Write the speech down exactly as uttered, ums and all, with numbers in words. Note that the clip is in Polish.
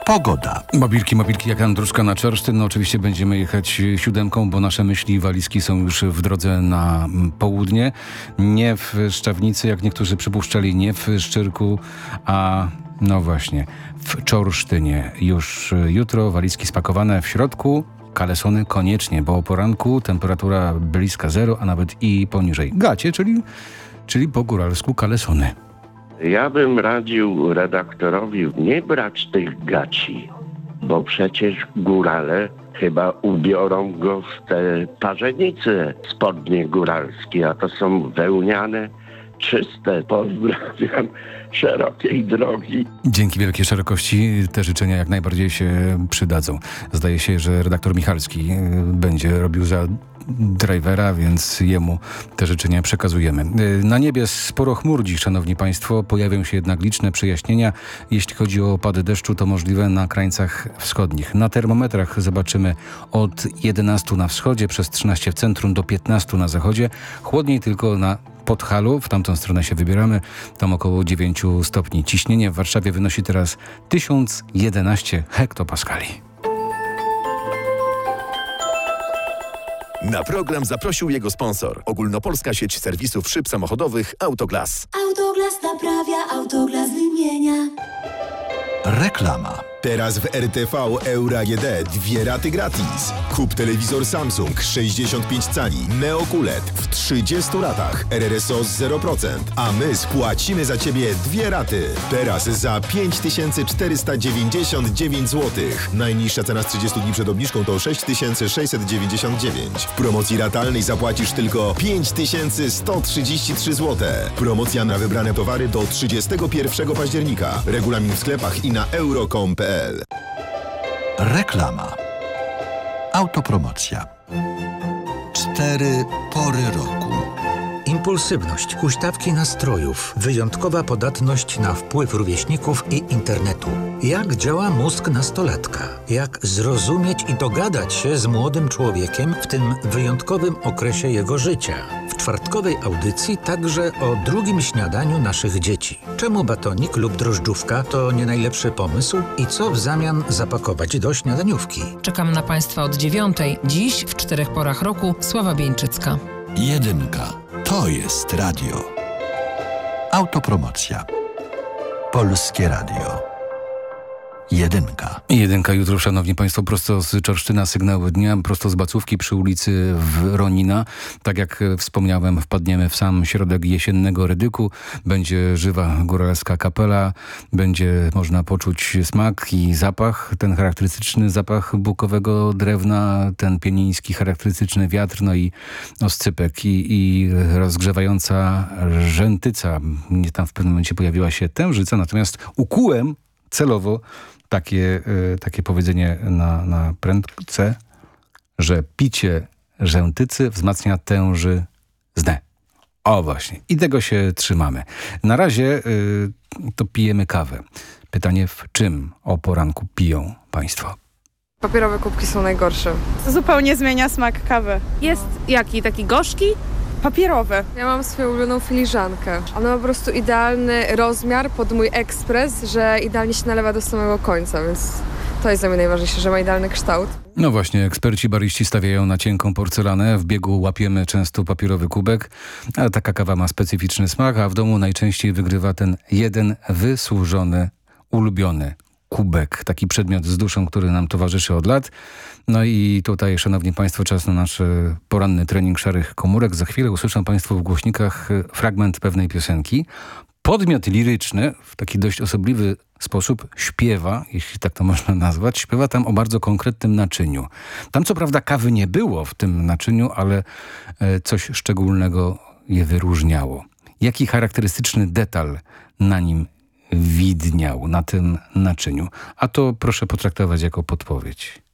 Pogoda. Mobilki, mobilki jak Andruszka na Czorsztyn. No oczywiście będziemy jechać siódemką, bo nasze myśli i walizki są już w drodze na południe. Nie w Szczawnicy, jak niektórzy przypuszczali, nie w Szczyrku, a no właśnie w Czorsztynie. Już jutro walizki spakowane w środku. Kalesony koniecznie, bo o poranku temperatura bliska zero, a nawet i poniżej. Gacie, czyli, czyli po góralsku kalesony. Ja bym radził redaktorowi nie brać tych gaci, bo przecież górale chyba ubiorą go w te parzenice spodnie góralskie, a to są wełniane, czyste. Pozdrawiam, szerokiej drogi. Dzięki wielkiej szerokości te życzenia jak najbardziej się przydadzą. Zdaje się, że redaktor Michalski będzie robił za drivera, więc jemu te życzenia przekazujemy. Na niebie sporo chmur dziś, szanowni państwo. Pojawią się jednak liczne przejaśnienia. Jeśli chodzi o opady deszczu, to możliwe na krańcach wschodnich. Na termometrach zobaczymy od jedenastu na wschodzie, przez trzynaście w centrum, do piętnastu na zachodzie. Chłodniej tylko na Podhalu, w tamtą stronę się wybieramy, tam około dziewięć stopni. Ciśnienie w Warszawie wynosi teraz tysiąc jedenaście hektopaskali. Na program zaprosił jego sponsor. Ogólnopolska sieć serwisów szyb samochodowych Autoglas. Autoglas naprawia, Autoglas wymienia. Reklama. Teraz w R T V Euro A G D dwie raty gratis. Kup telewizor Samsung sześćdziesiąt pięć cali Neo Q L E D w trzydziestu ratach, R R S O z zero procent, a my spłacimy za Ciebie dwie raty. Teraz za pięć tysięcy czterysta dziewięćdziesiąt dziewięć złotych. Najniższa cena z trzydziestu dni przed obniżką to sześć tysięcy sześćset dziewięćdziesiąt dziewięć. W promocji ratalnej zapłacisz tylko pięć tysięcy sto trzydzieści trzy złote. Promocja na wybrane towary do trzydziestego pierwszego października. Regulamin w sklepach i na euro kropka com kropka p l. Reklama. Autopromocja. Cztery pory roku. Impulsywność, huśtawki nastrojów, wyjątkowa podatność na wpływ rówieśników i internetu. Jak działa mózg nastolatka? Jak zrozumieć i dogadać się z młodym człowiekiem w tym wyjątkowym okresie jego życia? W czwartkowej audycji także o drugim śniadaniu naszych dzieci. Czemu batonik lub drożdżówka to nie najlepszy pomysł i co w zamian zapakować do śniadaniówki? Czekam na Państwa od dziewiątej. Dziś w czterech porach roku Sława Bieńczycka. Jedynka. To jest radio. Autopromocja. Polskie Radio. Jedynka. Jedynka jutro, szanowni państwo, prosto z Czorsztyna, sygnały dnia, prosto z Bacówki przy ulicy Wronina. Tak jak wspomniałem, wpadniemy w sam środek jesiennego Rydyku. Będzie żywa góralska kapela, będzie można poczuć smak i zapach, ten charakterystyczny zapach bukowego drewna, ten pieniński charakterystyczny wiatr, no i oscypek i, i rozgrzewająca rzętyca. Mnie tam w pewnym momencie pojawiła się tężyca, natomiast ukułem celowo takie, y, takie powiedzenie na, na prędce, że picie rzętycy wzmacnia tężyznę. O właśnie. I tego się trzymamy. Na razie y, to pijemy kawę. Pytanie, w czym o poranku piją państwo? Papierowe kubki są najgorsze. Zupełnie zmienia smak kawy. Jest jaki? Taki gorzki? Papierowe. Ja mam swoją ulubioną filiżankę. Ona ma po prostu idealny rozmiar pod mój ekspres, że idealnie się nalewa do samego końca, więc to jest dla mnie najważniejsze, że ma idealny kształt. No właśnie, eksperci baryści stawiają na cienką porcelanę. W biegu łapiemy często papierowy kubek, ale taka kawa ma specyficzny smak, a w domu najczęściej wygrywa ten jeden wysłużony, ulubiony kubek. Taki przedmiot z duszą, który nam towarzyszy od lat. No i tutaj, szanowni państwo, czas na nasz poranny trening szarych komórek. Za chwilę usłyszą państwo w głośnikach fragment pewnej piosenki. Podmiot liryczny w taki dość osobliwy sposób śpiewa, jeśli tak to można nazwać, śpiewa tam o bardzo konkretnym naczyniu. Tam co prawda kawy nie było w tym naczyniu, ale coś szczególnego je wyróżniało. Jaki charakterystyczny detal na nim widniał, na tym naczyniu? A to proszę potraktować jako podpowiedź.